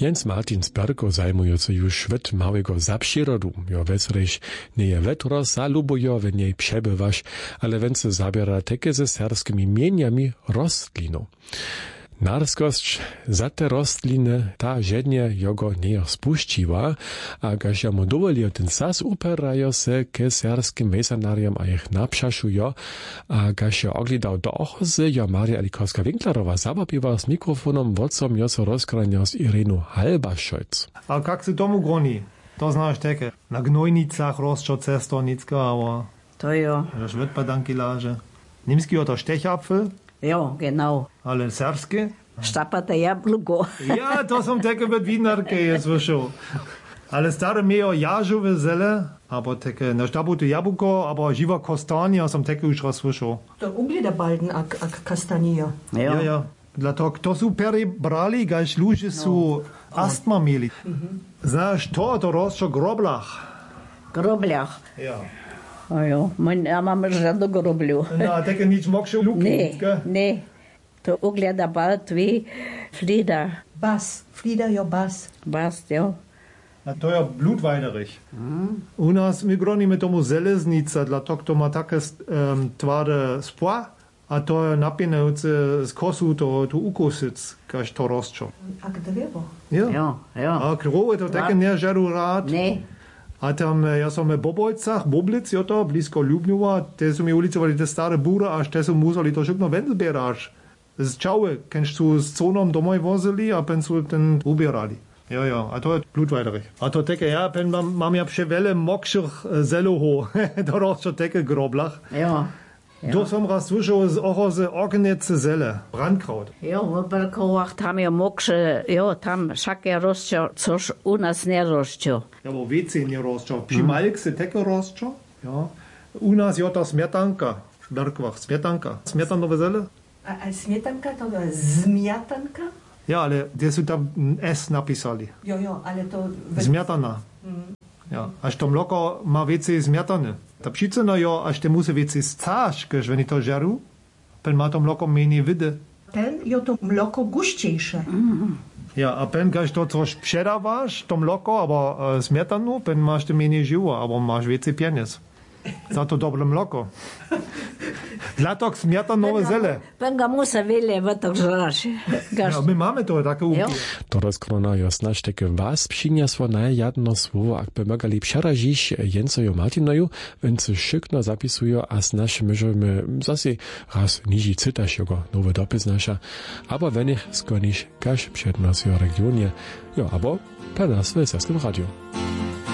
Jens Martin Sperko zajmujący już świat małego zapširodu. Jo wesrejś nie je wetro zalubujo, w niej przebywasz, ale wence zabiera takie ze serskimi mieniami rostlinu. Narskosć za te rostliny ta żednie jego nie spuściła, a gaś mu dowoli ten sas uperajo se ke serskim wesanariam a ich napszaszujo, a gaś oglądał do ochozy, jo Maria Alikowska-Winklerowa zabawiła z mikrofonem wodcom joso rozkrania z Irenu Halbaszojc. A jak se tomu groni? To znasz takie. Na gnojnicach rostčo cestornicka, aber... To jo. Das wird bei Dankilaže. Niemski oder Stechapfel? Jo, genau. Ale serskie? Štapate jabluko. Ja, to som také ved vinarke je slyšel. Ale stare mejo jažové zele, aber také na štabutu jabuko, aber živa kostania som také už raz slyšel. To ugljedabalden ak kastania. Ja, ja. Dla toho, kto sú peri brali, gaž ľuže sú astma mieli. Znaš, to rostčo groblach. Groblach. Ja. Ojo, ja mam żadnego groblu. No, takie nic moksze luki. Ne. To ugleda baltvi Flida. Bas. Flida jo bas. Bas, jo. A to je blutweiderich. U nas my gronimy tomu zeleznica, dla toho, kto ma také twarde spła, a to je napínajúce z kosu to ukusic, kaž to rostčo. A drevo. Jo. A krowe to také nežaru rád. Ne. A tam, ja som v Bobojcach, Boblic, jo to, blízko Ľubňova, te sú mi ulicovali te staré búra, až te sú museli to všetko vendelbieráš. Z čauve, keď sú s conom domoj vozili a pen sú ten ubierali. Jo, a to je blutweiderich. A to také, ja, pen mám ja převele mokšich zeloho, to rozčo také groblach. Jo. To som raz slyšel z ochoze ognece zele, brandkraut. Jo, v Belkovach tam je mokše, jo, tam však je rozčo, což u nás nerozčo. Ja, bo veci nie rozčo. Przy Malkse také rozčo, jo. U nás je to smietanka, v Berkvach, smietanka. Smietanové zele? A smietanka to je zmiatanka? Ja, ale kde sú tam S napísali. Jo, ale to... Zmiatana. Ja, až to mloko má veci zmiatane. Ta přicena jo, až te musí veci scáš, keď oni to žerú, pen má to mloko menej vide. Ten je to mloko guštějsze. Ja, a pen, keď to troš předáváš, to mloko, abo smetanu, pen máš to menej živo, abo máš veci peniaz. Za to dobre mloko. Dlatok smetanové zele. Pen ga musa velje v to žraš. Ja, my máme to také úpie. To rozkrona jo snaž také vás přiniesło najjadno słowo, ak by mogli przerazić Jensoju Martinoju, więc szykno zapisują, a snaž możemy zase raz niži cytaš jego nowy dopis nasza, abo wenn ich skoniš kaž přednosio regionie, jo, abo per nas w Serskim Radiu.